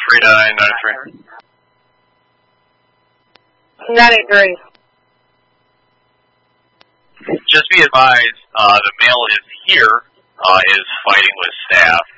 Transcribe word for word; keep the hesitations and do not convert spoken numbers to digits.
three nine nine three. nine eight three. Just be advised, uh, the male is here, uh, is fighting with staff.